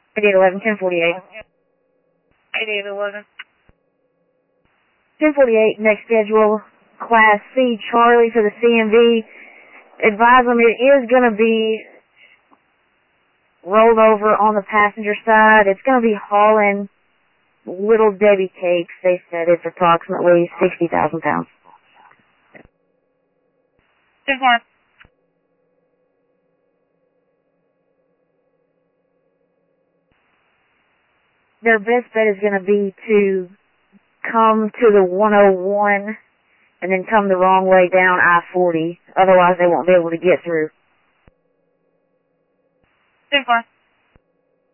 8811, 1048. 8811. 1048, next schedule, Class C, Charlie for the CMV. Advise them it is going to be rolled over on the passenger side. It's going to be hauling Little Debbie cakes. They said it's approximately 60,000 pounds. 10-4. Their best bet is going to be to come to the 101 and then come the wrong way down I-40. Otherwise, they won't be able to get through. 10-4.